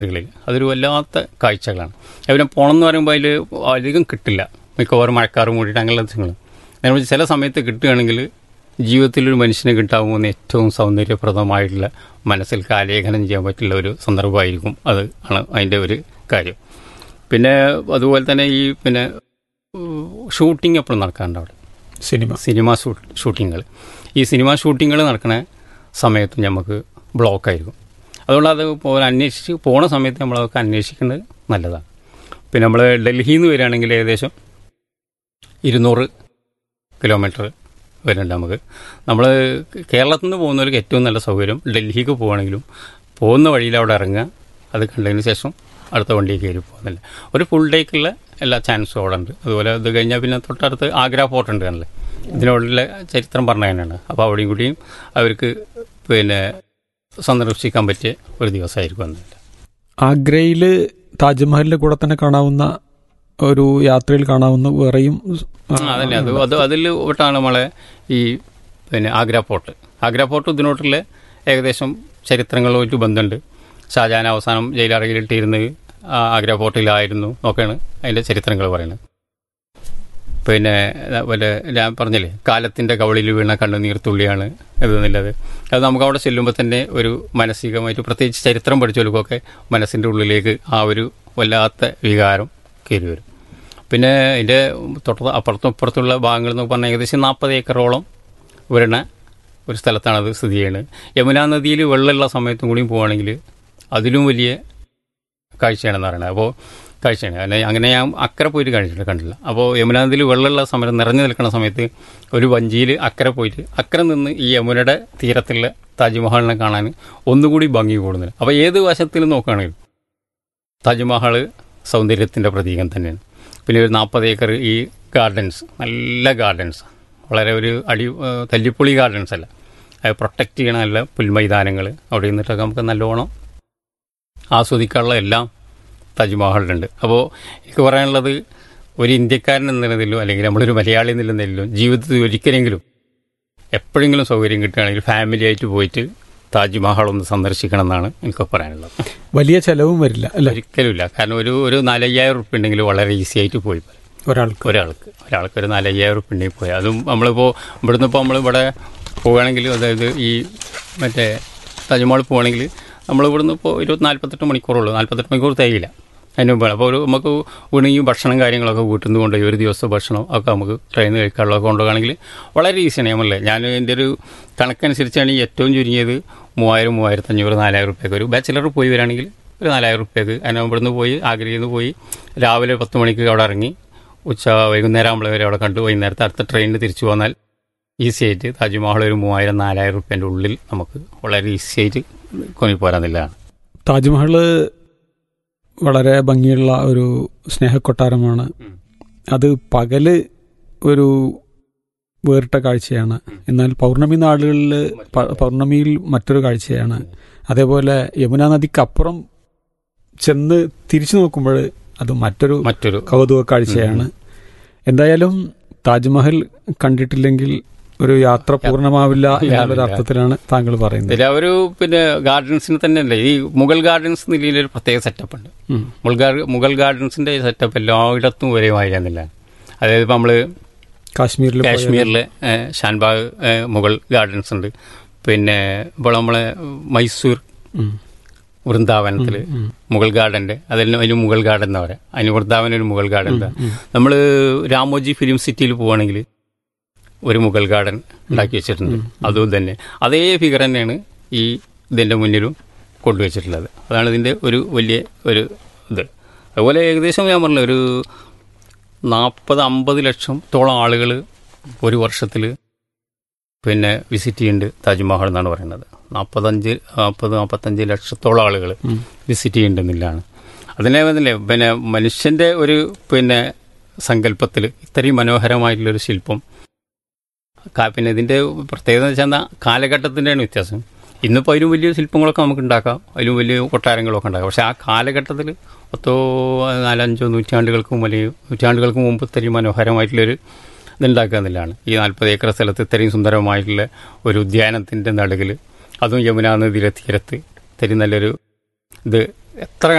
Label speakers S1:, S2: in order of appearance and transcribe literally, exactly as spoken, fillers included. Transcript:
S1: അതൊരു വല്ലാത്ത കാഴ്ചകളാണ്. അവിടെ പോകണം എന്ന് പറയുമ്പോൾ അതിൽ അധികം കിട്ടില്ല, മിക്കവാറും മഴക്കാറ് മൂടിയിട്ട് അങ്ങനെയുള്ള ദിവസങ്ങൾ. അതിനെ ചില സമയത്ത് കിട്ടുകയാണെങ്കിൽ ജീവിതത്തിലൊരു മനുഷ്യന് കിട്ടാവുന്ന ഏറ്റവും സൗന്ദര്യപ്രദമായിട്ടുള്ള മനസ്സിൽ ആലേഖനം ചെയ്യാൻ പറ്റുള്ള ഒരു സന്ദർഭമായിരിക്കും. അത് ആണ് അതിൻ്റെ ഒരു കാര്യം. പിന്നെ അതുപോലെ തന്നെ ഈ പിന്നെ ഷൂട്ടിംഗ് എപ്പോഴും നടക്കാറുണ്ട് അവിടെ,
S2: സിനിമ
S1: സിനിമ ഷൂട്ടിങ്ങൾ. ഈ സിനിമ ഷൂട്ടിങ്ങൾ നടക്കുന്ന സമയത്ത് നമുക്ക് ബ്ലോക്കായിരിക്കും. അതുകൊണ്ട് അത് പോലെ അന്വേഷിച്ച് പോണ സമയത്ത് നമ്മളതൊക്കെ അന്വേഷിക്കേണ്ടത് നല്ലതാണ്. പിന്നെ നമ്മൾ ഡൽഹിയിൽ നിന്ന് വരികയാണെങ്കിൽ ഏകദേശം ഇരുന്നൂറ് കിലോമീറ്റർ വരുന്നുണ്ട് നമുക്ക്. നമ്മൾ കേരളത്തിൽ നിന്ന് പോകുന്നവർക്ക് ഏറ്റവും നല്ല സൗകര്യം ഡൽഹിക്ക് പോവുകയാണെങ്കിലും പോകുന്ന വഴിയിൽ അവിടെ ഇറങ്ങുക, അത് കണ്ടതിന് ശേഷം അടുത്ത വണ്ടിയിൽ കയറി പോകുന്നില്ല. ഒരു ഫുൾ ഡേക്കുള്ള എല്ലാ ചാൻസും അവിടെ ഉണ്ട്. അതുപോലെ ഇത് കഴിഞ്ഞാൽ പിന്നെ തൊട്ടടുത്ത് ആഗ്ര ഫോർട്ട് ഉണ്ട് കണ്ടല്ലേ, ഇതിനുള്ള ചരിത്രം പറഞ്ഞ തന്നെയാണ്. അപ്പോൾ അവിടെയും കൂടിയും അവർക്ക് പിന്നെ സന്ദർശിക്കാൻ പറ്റിയ ഒരു ദിവസമായിരിക്കും അന്നില്ല.
S2: ആഗ്രയിൽ താജ്മഹലിൻ്റെ കൂടെ തന്നെ കാണാവുന്ന ഒരു യാത്രയിൽ കാണാവുന്ന വേറെയും
S1: അതന്നെ അത് അത് അതിൽ വിട്ടാണ് നമ്മളെ ഈ പിന്നെ ആഗ്ര ഫോർട്ട്. ആഗ്ര ഫോർട്ട് ഇതിനോട്ടുള്ള ഏകദേശം ചരിത്രങ്ങളുമായിട്ട് ബന്ധമുണ്ട്. ഷാജഹാൻ അവസാനം ജയിലറയിലിട്ടിരുന്നത് ആഗ്ര ഫോർട്ടിലായിരുന്നു എന്നൊക്കെയാണ് അതിൻ്റെ ചരിത്രങ്ങൾ പറയുന്നത്. പിന്നെ വല്ല ഞാൻ പറഞ്ഞില്ലേ, കാലത്തിൻ്റെ കവളിൽ വീണ കണ്ണുനീർത്തുള്ളിയാണ് ഇതെന്നുള്ളത്. അത് നമുക്ക് അവിടെ ചെല്ലുമ്പോൾ തന്നെ ഒരു മാനസികമായിട്ട്, പ്രത്യേകിച്ച് ചരിത്രം പഠിച്ചവർക്കൊക്കെ മനസ്സിൻ്റെ ഉള്ളിലേക്ക് ആ ഒരു വല്ലാത്ത വികാരം കയറി വരും. പിന്നെ ഇതിൻ്റെ തൊട്ട അപ്പുറത്തും ഇപ്പുറത്തുള്ള ഭാഗങ്ങൾ എന്ന് പറഞ്ഞാൽ ഏകദേശം നാൽപ്പത് ഏക്കറോളം വരുന്ന ഒരു സ്ഥലത്താണത് സ്ഥിതി ചെയ്യുന്നത്. യമുനാ നദിയിൽ വെള്ളമുള്ള സമയത്തും കൂടിയും പോവുകയാണെങ്കിൽ അതിലും വലിയ കാഴ്ചയാണെന്ന് പറയുന്നത്. അപ്പോൾ കാഴ്ചയാണ് അങ്ങനെ അങ്ങനെ ഞാൻ അക്കരെ പോയിട്ട് കാണിച്ചിട്ട് കണ്ടില്ല. അപ്പോൾ യമുനാ നദിയിൽ വെള്ളമുള്ള സമയത്ത് നിറഞ്ഞു നിൽക്കുന്ന സമയത്ത് ഒരു വഞ്ചിയിൽ അക്കരെ പോയിട്ട് അക്കരെ നിന്ന് ഈ യമുനയുടെ തീരത്തുള്ള താജ്മഹലിനെ കാണാൻ ഒന്നുകൂടി ഭംഗി കൂടുന്നില്ല. അപ്പോൾ ഏത് വശത്തിൽ നോക്കുകയാണെങ്കിലും താജ്മഹൽ സൗന്ദര്യത്തിൻ്റെ പ്രതീകം തന്നെയാണ്. പിന്നെ ഒരു നാൽപ്പത് ഏക്കർ ഈ ഗാർഡൻസ്, നല്ല ഗാർഡൻസ്, വളരെ ഒരു അടി തല്ലിപ്പൊളി ഗാർഡൻസ് അല്ല, അത് പ്രൊട്ടക്റ്റ് ചെയ്യണ നല്ല പുൽമൈതാനങ്ങൾ, അവിടെ നിന്നിട്ടൊക്കെ നമുക്ക് നല്ലോണം ആസ്വദിക്കാനുള്ള എല്ലാം താജ്മഹലിലുണ്ട്. അപ്പോൾ എനിക്ക് പറയാനുള്ളത്, ഒരു ഇന്ത്യക്കാരൻ എന്ന നിലയിലും അല്ലെങ്കിൽ നമ്മളൊരു മലയാളി എന്നുള്ള നിലയിലും ജീവിതത്തിൽ ഒരിക്കലെങ്കിലും എപ്പോഴെങ്കിലും സൗകര്യം കിട്ടുകയാണെങ്കിൽ ഫാമിലി ആയിട്ട് പോയിട്ട് താജ്മഹൽ ഒന്ന് സന്ദർശിക്കണം എന്നാണ് എനിക്ക് പറയാനുള്ളത്.
S2: വലിയ ചിലവും വരില്ല അല്ല?
S1: ഒരിക്കലും ഇല്ല. കാരണം ഒരു ഒരു നാലയ്യായിരം ഉറുപ്പ്യ ഉണ്ടെങ്കിൽ വളരെ ഈസി ആയിട്ട് പോയി
S2: ഒരാൾക്ക്
S1: ഒരാൾക്ക് ഒരാൾക്ക് ഒരു നാലയ്യായിരം ഉറുപ്പ്യ ഉണ്ടെങ്കിൽ പോയി. അതും നമ്മളിപ്പോൾ ഇവിടുന്ന് ഇപ്പോൾ നമ്മളിവിടെ പോവുകയാണെങ്കിൽ, അതായത് ഈ മറ്റേ താജ്മഹൽ പോവുകയാണെങ്കിൽ നമ്മൾ ഇവിടുന്ന് ഇപ്പോൾ ഇരുപത്തി നാൽപ്പത്തെട്ട് മണിക്കൂറുള്ളൂ, നാൽപ്പത്തെട്ട് മണിക്കൂർ തികയില്ല അതിന് മുമ്പാണ്. അപ്പോൾ ഒരു നമുക്ക് വീണെങ്കിൽ ഭക്ഷണം കാര്യങ്ങളൊക്കെ വീട്ടിൽ നിന്ന് കൊണ്ടുപോയി ഒരു ദിവസത്തെ ഭക്ഷണം ഒക്കെ നമുക്ക് ട്രെയിൻ കഴിക്കാനുള്ളതൊക്കെ കൊണ്ടുപോകുകയാണെങ്കിൽ വളരെ ഈസിയാണ്. നമ്മളല്ലേ, ഞാൻ എൻ്റെ ഒരു കണക്കനുസരിച്ചാണ് ഈ ഏറ്റവും ചുരുങ്ങിയത് മൂവായിരം മൂവായിരത്തി അഞ്ഞൂറ് നാലായിരം റുപ്യക്ക് ഒരു ബാച്ചിലർ പോയി വരികയാണെങ്കിൽ ഒരു നാലായിരം റുപ്യക്ക് അതിന് ഇവിടുന്ന് പോയി ആഗ്രയിൽ നിന്ന് പോയി രാവിലെ പത്ത് മണിക്ക് അവിടെ ഇറങ്ങി ഉച്ച വൈകുന്നേരം ആകുമ്പോൾ വരെ അവിടെ കണ്ടു വൈകുന്നേരത്തെ അടുത്ത ട്രെയിനിൽ തിരിച്ചു പോന്നാൽ ഈസി ആയിട്ട് താജ്മഹൽ ഒരു മൂവായിരം നാലായിരം റുപ്യേൻ്റെ ഉള്ളിൽ നമുക്ക് വളരെ ഈസി ആയിട്ട് കൊണ്ടുപോരാന്നില്ലാണ്.
S2: താജ്മഹൽ വളരെ ഭംഗിയുള്ള ഒരു സ്നേഹക്കൊട്ടാരമാണ്. അത് പകല് ഒരു വേറിട്ട കാഴ്ചയാണ്, എന്നാൽ പൗർണമി നാളുകളിൽ പൗർണമിയിൽ മറ്റൊരു കാഴ്ചയാണ്. അതേപോലെ യമുനാ നദിക്കപ്പുറം ചെന്ന് തിരിച്ചു നോക്കുമ്പോൾ അത് മറ്റൊരു മറ്റൊരു കൗതുക കാഴ്ചയാണ്. എന്തായാലും താജ്മഹൽ കണ്ടിട്ടില്ലെങ്കിൽ ഒരു യാത്ര പൂർണ്ണമാവില്ല എന്നുള്ള അർത്ഥത്തിലാണ് താങ്കൾ പറയുന്നത്.
S1: ഒരു പിന്നെ ഗാർഡൻസിന് തന്നെ ഈ മുഗൾ ഗാർഡൻസ് നിലയിലൊരു പ്രത്യേക സെറ്റപ്പ് ഉണ്ട്. മുഗൾ ഗാർഡൻസിന്റെ സെറ്റപ്പ് എല്ലായിടത്തും ഒരേ മാതിരിയാന്നില്ല. അതായത് ഇപ്പം നമ്മൾ
S2: കാശ്മീരിൽ
S1: കാശ്മീരിലെ ഷാൻബാഗ് മുഗൾ ഗാർഡൻസ് ഉണ്ട്. പിന്നെ ഇപ്പോൾ നമ്മളെ മൈസൂർ വൃന്ദാവനത്തിൽ മുഗൾ ഗാർഡൻ്റെ അതിന് അതിന് മുഗൾ ഗാർഡൻ എന്ന് പറയാം. അതിന് വൃന്ദാവൻ ഒരു മുഗൾ ഗാർഡൻ. നമ്മൾ രാമോജി ഫിലിം സിറ്റിയിൽ പോവുകയാണെങ്കിൽ ഒരു മുഗൾ ഗാർഡൻ ഉണ്ടാക്കി വെച്ചിട്ടുണ്ട്. അതും തന്നെ അതേ ഫിഗർ തന്നെയാണ് ഈ ഇതിൻ്റെ മുന്നിലും കൊണ്ടുവച്ചിട്ടുള്ളത്. അതാണ് ഇതിൻ്റെ ഒരു വലിയ ഒരു ഇത്. അതുപോലെ ഏകദേശം ഞാൻ പറഞ്ഞില്ല ഒരു നാൽപ്പത് അമ്പത് ലക്ഷത്തോളം ആളുകൾ ഒരു വർഷത്തിൽ പിന്നെ വിസിറ്റ് ചെയ്യുന്നുണ്ട് താജ്മഹൽ എന്നാണ് പറയുന്നത്. നാൽപ്പത്തഞ്ച് നാൽപ്പത് നാൽപ്പത്തഞ്ച് ലക്ഷത്തോളം ആളുകൾ വിസിറ്റ് ചെയ്യുന്നുണ്ടെന്നില്ലാണ്. അതിനെ തന്നെ പിന്നെ മനുഷ്യൻ്റെ ഒരു പിന്നെ സങ്കല്പത്തിൽ ഇത്രയും മനോഹരമായിട്ടുള്ളൊരു ശില്പം. പിന്നെ ഇതിൻ്റെ പ്രത്യേകത എന്ന് വെച്ചാൽ കാലഘട്ടത്തിൻ്റെയാണ് വ്യത്യാസം. ഇന്നിപ്പോൾ അതിലും വലിയ ശില്പങ്ങളൊക്കെ നമുക്ക് ഉണ്ടാക്കാം, അതിലും വലിയ കൊട്ടാരങ്ങളൊക്കെ ഉണ്ടാക്കാം. പക്ഷേ ആ കാലഘട്ടത്തിൽ പത്തോ നാലഞ്ചോ നൂറ്റാണ്ടുകൾക്കും വലിയ നൂറ്റാണ്ടുകൾക്ക് മുമ്പ് ഇത്രയും മനോഹരമായിട്ടുള്ളൊരു ഇതുണ്ടാക്കുക എന്നുള്ളതാണ്. ഈ നാൽപ്പത് ഏക്കർ സ്ഥലത്ത് ഇത്രയും സുന്ദരമായിട്ടുള്ള ഒരു ഉദ്യാനത്തിൻ്റെ നടുകിൽ, അതും യമുനാ നദിയിലെ തീരത്ത് ഇത്രയും നല്ലൊരു ഇത് എത്ര